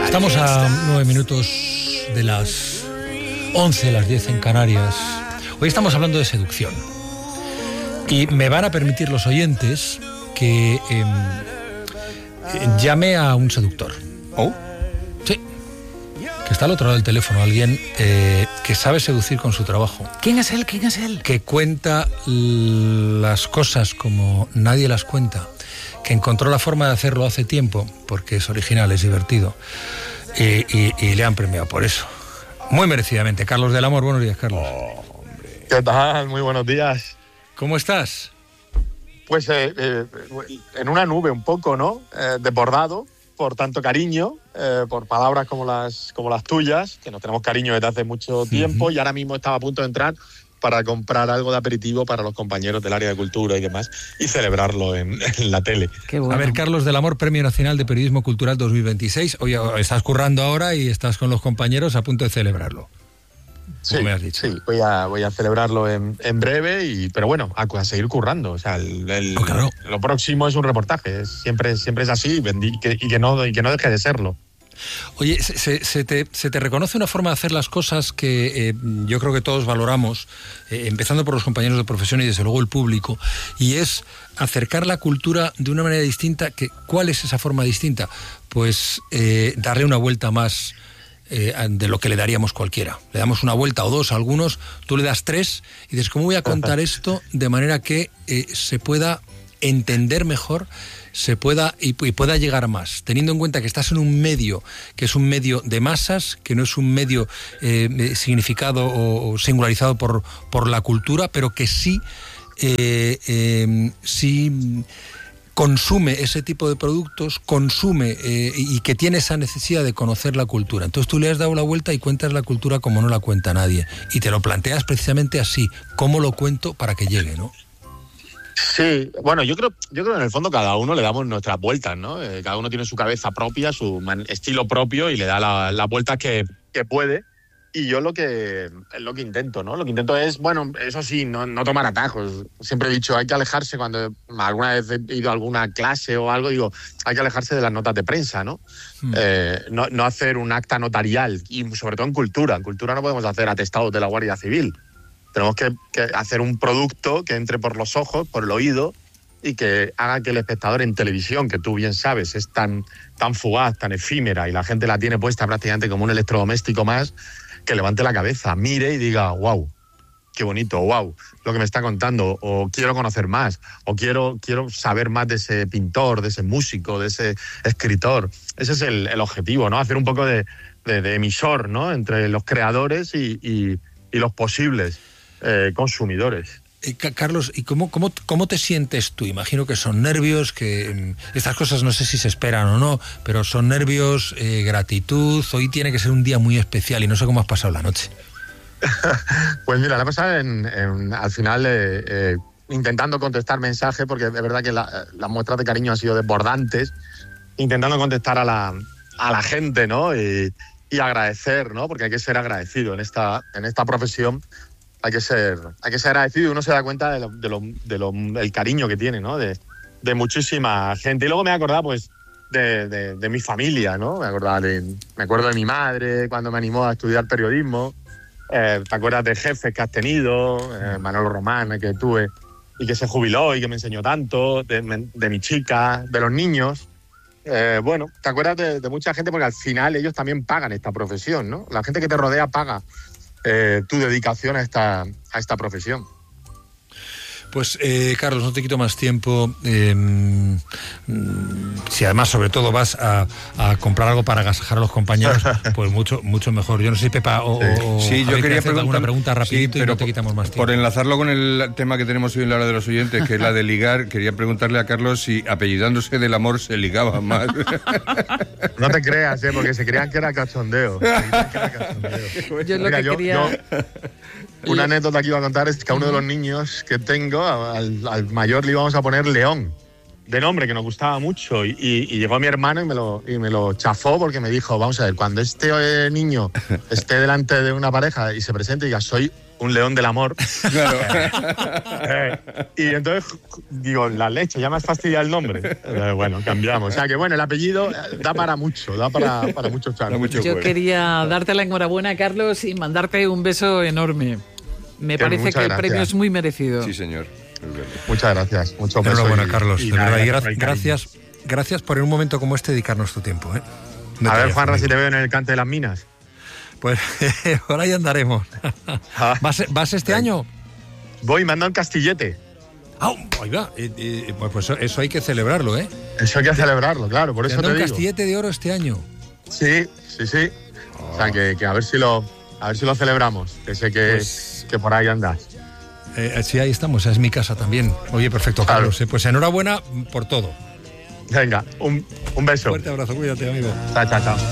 Estamos a 9 minutos de las 11, las 10 en Canarias. Hoy estamos hablando de seducción. Y me van a permitir los oyentes que llame a un seductor. ¿Oh? Sí. Que está al otro lado del teléfono. Alguien que sabe seducir con su trabajo. ¿Quién es él? ¿Quién es él? Que cuenta las cosas como nadie las cuenta. Que encontró la forma de hacerlo hace tiempo, porque es original, es divertido. Y le han premiado por eso. Muy merecidamente. Carlos del Amor, buenos días, Carlos. ¿Qué tal? Muy buenos días. ¿Cómo estás? Pues en una nube un poco, ¿no? Desbordado por tanto cariño, por palabras como las tuyas, que nos tenemos cariño desde hace mucho tiempo, y ahora mismo estaba a punto de entrar para comprar algo de aperitivo para los compañeros del área de cultura y demás, y celebrarlo en la tele. Qué bueno. A ver, Carlos del Amor, Premio Nacional de Periodismo Cultural 2026. Hoy estás currando ahora y estás con los compañeros a punto de celebrarlo. Sí, me has dicho. Sí, voy a celebrarlo en breve, pero bueno, a seguir currando. O sea, claro. Lo próximo es un reportaje, siempre es así, y que no deje de serlo. Oye, se te reconoce una forma de hacer las cosas que yo creo que todos valoramos, empezando por los compañeros de profesión y desde luego el público, y es acercar la cultura de una manera distinta. ¿Cuál es esa forma distinta? Pues darle una vuelta más de lo que le daríamos cualquiera. Le damos una vuelta o dos a algunos, tú le das tres y dices, ¿cómo voy a contar esto de manera que se pueda entender mejor, se pueda y pueda llegar más, teniendo en cuenta que estás en un medio que es un medio de masas, que no es un medio significado o singularizado por la cultura, pero que sí consume ese tipo de productos, consume y que tiene esa necesidad de conocer la cultura. Entonces tú le has dado la vuelta y cuentas la cultura como no la cuenta nadie, y te lo planteas precisamente así, ¿cómo lo cuento para que llegue, no? Sí, bueno, yo creo que en el fondo cada uno le damos nuestras vueltas, ¿no? Cada uno tiene su cabeza propia, su estilo propio, y le da la vuelta que puede. Y yo lo que intento, ¿no? Lo que intento es, bueno, eso sí, no tomar atajos. Siempre he dicho, hay que alejarse, cuando alguna vez he ido a alguna clase o algo, digo, hay que alejarse de las notas de prensa, ¿no? No hacer un acta notarial, y sobre todo en cultura. En cultura no podemos hacer atestados de la Guardia Civil. Tenemos que hacer un producto que entre por los ojos, por el oído, y que haga que el espectador en televisión, que tú bien sabes, es tan fugaz, tan efímera, y la gente la tiene puesta prácticamente como un electrodoméstico más, que levante la cabeza, mire y diga, wow, qué bonito, wow, lo que me está contando, o quiero conocer más, o quiero saber más de ese pintor, de ese músico, de ese escritor. Ese es el objetivo, ¿no? Hacer un poco de emisor, ¿no? Entre los creadores y los posibles consumidores. Carlos, ¿y cómo te sientes tú? Imagino que son nervios, que estas cosas no sé si se esperan o no, pero son nervios, gratitud. Hoy tiene que ser un día muy especial y no sé cómo has pasado la noche. Pues mira, la he pasado al final intentando contestar mensajes, porque de verdad que las muestras de cariño han sido desbordantes, intentando contestar a la gente, ¿no? Y agradecer, ¿no? Porque hay que ser agradecido en esta profesión. Hay que ser agradecido, y uno se da cuenta del cariño que tiene, ¿no? De muchísima gente. Y luego me he acordado, pues, de mi familia, ¿no? Me acuerdo de mi madre cuando me animó a estudiar periodismo. Te acuerdas de jefes que has tenido, Manolo Román, que tuve, y que se jubiló y que me enseñó tanto, de mi chica, de los niños. Bueno, te acuerdas de mucha gente, porque al final ellos también pagan esta profesión, ¿no? La gente que te rodea paga tu dedicación a esta profesión. Pues Carlos, no te quito más tiempo. Si además sobre todo vas a comprar algo para agasajar a los compañeros, pues mucho mejor. Yo no sé si Pepa o sí, yo quería hacer alguna pregunta rapidito, sí, pero y no te quitamos más tiempo. Por enlazarlo con el tema que tenemos hoy en la hora de los oyentes, que es la de ligar, quería preguntarle a Carlos si apellidándose del Amor se ligaba más. No te creas, porque se creían que era cachondeo. Yo lo que quería... Una anécdota que iba a contar es que a uno de los niños que tengo, al mayor le íbamos a poner León. de nombre que nos gustaba mucho y llegó mi hermano y me lo chafó porque me dijo, vamos a ver, cuando este niño esté delante de una pareja y se presente y diga, soy un león del amor. Claro. Y entonces digo, la leche, ya me has fastidiado el nombre. Bueno, cambiamos. O sea que bueno, el apellido da para mucho, da para muchos charcos. Yo quería darte la enhorabuena, Carlos, y mandarte un beso enorme. Me parece que el premio es muy merecido. Sí, señor. Muchas gracias. Mucho beso. Enhorabuena, Carlos. Y de verdad, gracias por en un momento como este dedicarnos tu tiempo. A ver, Juanra, si te veo en el Cante de las Minas. Pues por ahí andaremos. ¿Vas este año? Voy, me han dado el Castillete. Oiga, pues eso hay que celebrarlo, ¿eh? Eso hay que celebrarlo, claro, por eso te digo. Un Castillete de oro este año. Sí. O sea, que a ver si lo celebramos, que sé que por ahí andas. Sí, ahí estamos, esa es mi casa también. Oye, perfecto, Carlos. Pues enhorabuena por todo. Venga, un beso. Fuerte abrazo, cuídate, amigo. Chao.